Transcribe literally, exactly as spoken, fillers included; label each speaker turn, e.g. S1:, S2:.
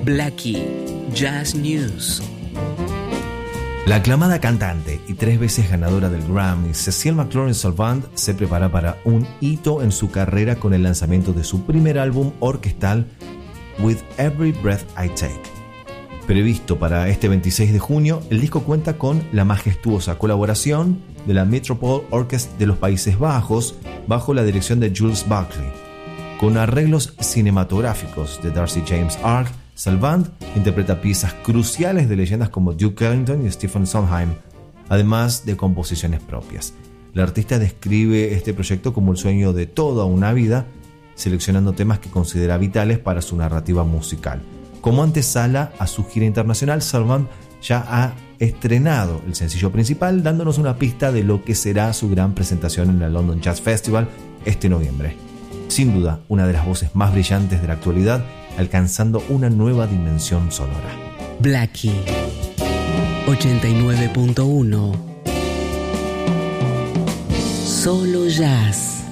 S1: Blackie Jazz News.
S2: La aclamada cantante y tres veces ganadora del Grammy, Cécile McLaurin-Salvant, se prepara para un hito en su carrera con el lanzamiento de su primer álbum orquestal, With Every Breath I Take. Previsto para este veintiséis de junio, el disco cuenta con la majestuosa colaboración de la Metropole Orchestra de los Países Bajos, bajo la dirección de Jules Buckley. Con arreglos cinematográficos de Darcy James Ark, Salvant interpreta piezas cruciales de leyendas como Duke Ellington y Stephen Sondheim, además de composiciones propias. La artista describe este proyecto como el sueño de toda una vida, seleccionando temas que considera vitales para su narrativa musical. Como antesala a su gira internacional, Salvant ya ha estrenado el sencillo principal, dándonos una pista de lo que será su gran presentación en el London Jazz Festival este noviembre. Sin duda, una de las voces más brillantes de la actualidad, alcanzando una nueva dimensión sonora.
S1: Blackie ochenta y nueve punto uno. Solo jazz.